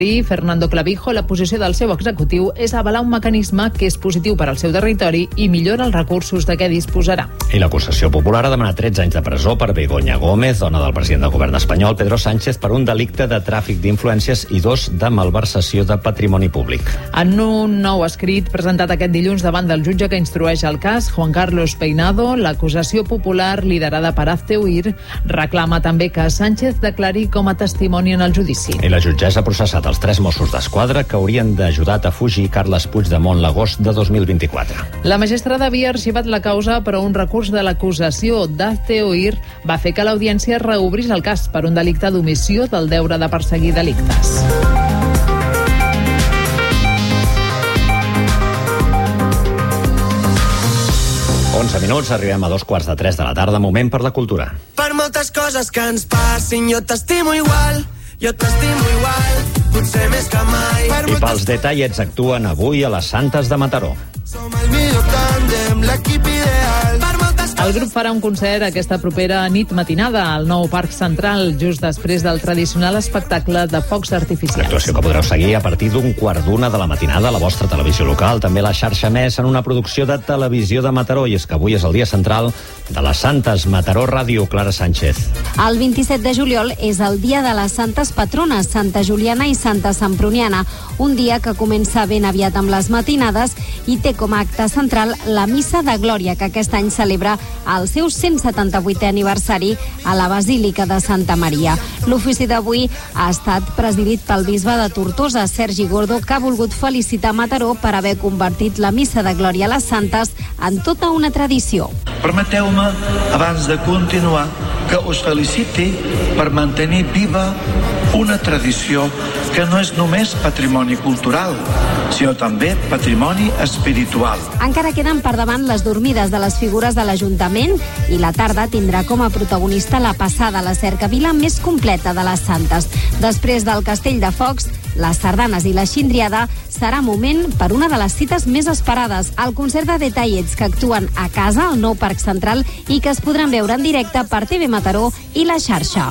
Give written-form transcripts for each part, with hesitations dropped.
Fernando Clavijo, la posició del seu executiu és avalar un mecanisme que és positiu per al seu territori i millora els recursos de què disposarà. I l'acusació popular ha demanat 13 anys de presó per Begoña Gómez, dona del president del govern espanyol, Pedro Sánchez, per un delicte de tràfic d'influències i 2 de malversació de patrimoni públic. En un nou escrit presentat aquest dilluns davant del jutge que instrueix el cas, Juan Carlos Peinado, l'acusació popular liderada per Hazte Oír reclama també que Sánchez declari com a testimoni en el judici. I la jutgessa ha processat els 3 Mossos d'Esquadra que haurien d'ajudat a fugir Carles Puigdemont l'agost de 2024. La magistrada havia arxivat la causa, però un recurs de l'acusació d'Hazte Oír va fer que l'audiència reobrís el cas per un delicte d'omissió del deure de perseguir delictes. Minuts, arribem a 2:15 de la tarda, moment per la cultura. Per moltes coses que ens passin, jo t'estimo igual, potser més que mai. I pels detallets actuen avui a les Santes de Mataró. Som el millor tàndem, l'equip ideal. El grup farà un concert aquesta propera nit matinada al nou Parc Central, just després del tradicional espectacle de focs artificials. Actuació que podreu seguir a partir d'1:15 de la matinada a la vostra televisió local, també a la xarxa Més, en una producció de Televisió de Mataró. I és que avui és el dia central de les Santes. Mataró Ràdio, Clara Sánchez. El 27 de juliol és el dia de les santes patrones, Santa Juliana i Santa Semproniana, un dia que comença ben aviat amb les matinades i té com a acte central la Missa de Glòria, que aquest any celebra el seu 178è aniversari a la Basílica de Santa Maria. L'ofici d'avui ha estat presidit pel bisbe de Tortosa, Sergi Gordo, que ha volgut felicitar Mataró per haver convertit la Missa de Glòria a les Santes en tota una tradició. Permeteu-me, abans de continuar, que us feliciti per mantenir viva una tradició que no és només patrimoni cultural, sinó també patrimoni espiritual. Encara queden per davant les dormides de les figures de l'Ajuntament i la tarda tindrà com a protagonista la passada a la cercavila més completa de les Santes. Després del Castell de Focs, les sardanes i la xindriada, serà moment per una de les cites més esperades, el concert de detallets que actuen a casa al nou Parc Central i que es podran veure en directe per TV Mataró i la xarxa.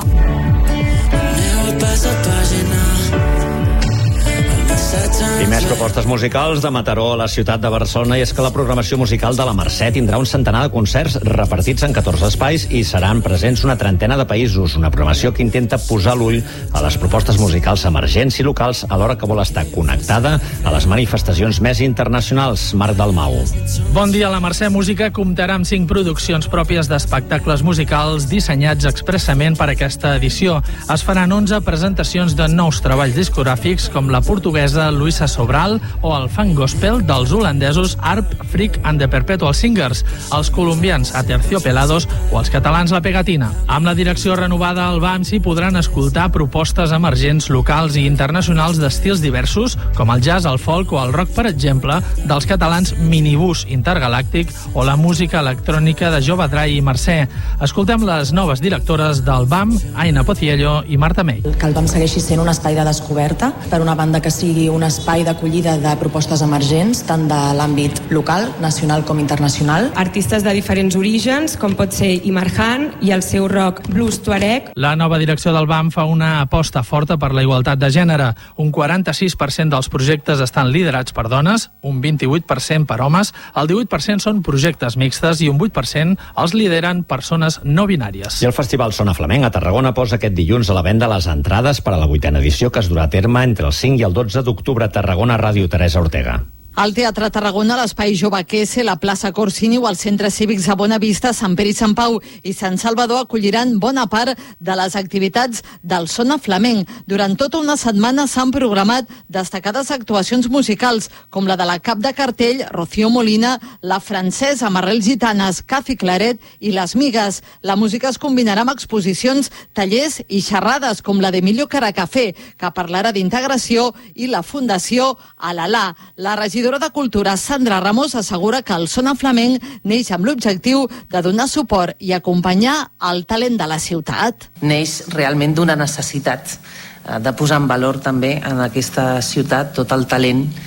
I més propostes musicals de Mataró a la ciutat de Barcelona, i és que la programació musical de la Mercè tindrà un centenar de concerts repartits en 14 espais i seran presents una trentena de països, una programació que intenta posar l'ull a les propostes musicals emergents i locals alhora que vol estar connectada a les manifestacions més internacionals. Marc Dalmau. Bon dia. La Mercè Música comptarà amb 5 produccions pròpies d'espectacles musicals dissenyats expressament per aquesta edició. Es faran 11 presentacions de nous treballs discogràfics com la portuguesa Luisa Sobral o el funk gospel dels holandesos Arp, Freak and the Perpetual Singers, els colombians Aterciopelados o els catalans La Pegatina. Amb la direcció renovada al BAM s'hi podran escoltar propostes emergents locals i internacionals d'estils diversos, com el jazz, el folk o el rock, per exemple, dels catalans Minibús Intergalàctic o la música electrònica de Jove Drai i Mercè. Escoltem les noves directores del BAM, Aina Pociello i Marta May. Que el BAM segueixi sent un espai de descoberta, per una banda que sigui un espai d'acollida de propostes emergents, tant de l'àmbit local, nacional com internacional. Artistes de diferents orígens, com pot ser Imarhan i el seu rock blues tuareg. La nova direcció del BAM fa una aposta forta per la igualtat de gènere. Un 46% dels projectes estan liderats per dones, un 28% per homes, el 18% són projectes mixtes i un 8% els lideren persones no binàries. I el Festival Sona Flamenc a Tarragona posa aquest dilluns a la venda les entrades per a la 8a edició, que es durà a terme entre el 5 i el 12 d'octubre a Tarragona. Ràdio, Teresa Ortega. Al Teatre Tarragona, l'Espai Jove Quese, la plaça Corsini o els centres cívics a Bonavista, Sant Pere i Sant Pau i Sant Salvador acolliran bona part de les activitats del Sona Flamenc. Durant tota una setmana s'han programat destacades actuacions musicals, com la de la cap de cartell Rocío Molina, la francesa amb arrels gitanes Cathy Claret i les Migues. La música es combinarà amb exposicions, tallers i xerrades, com la d'Emilio Caracafé, que parlarà d'integració, i la Fundació Alalà. La regidora de Cultura, Sandra Ramos, assegura que el Sona Flamenc neix amb l'objectiu de donar suport i acompanyar el talent de la ciutat. Neix realment d'una necessitat de posar en valor també en aquesta ciutat tot el talent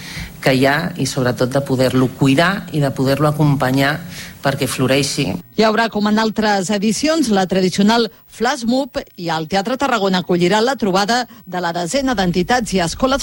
que hi ha i sobretot de poder-lo cuidar i de poder-lo acompanyar perquè floreixi. Hi haurà, com en altres edicions, la tradicional Flash Mob i el Teatre Tarragona acollirà la trobada de la desena d'entitats i escoles